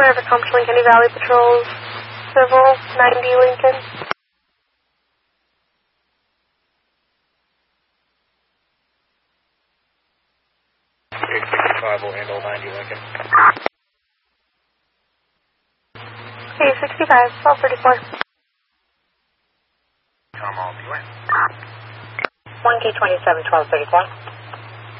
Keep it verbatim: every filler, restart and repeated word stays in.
River Compton, Lincoln Valley Patrols, Civil, ninety Lincoln. eight sixty-five will handle ninety Lincoln. eight sixty-five, twelve thirty-four. Tom, all be went. one K twenty-seven, twelve thirty-four.